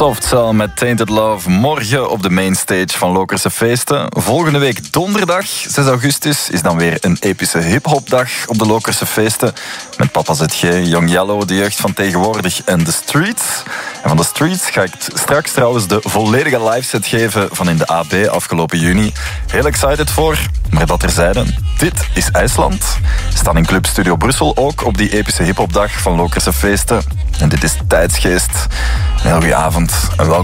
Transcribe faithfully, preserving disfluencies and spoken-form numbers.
Soft Cell met Tainted Love. Morgen op de mainstage van Lokerse Feesten. Volgende week donderdag, zes augustus, is dan weer een epische hiphopdag op de Lokerse Feesten. Met Papa Z G, Young Yellow, de jeugd van tegenwoordig en The Streets. En van The Streets ga ik straks trouwens de volledige liveset geven van in de A B afgelopen juni. Heel excited voor, maar dat terzijde. Dit is IJsland. We staan in Club Studio Brussel ook op die epische hiphopdag van Lokerse Feesten. En dit is Tijdsgeest. Een heel goede avond en welkom.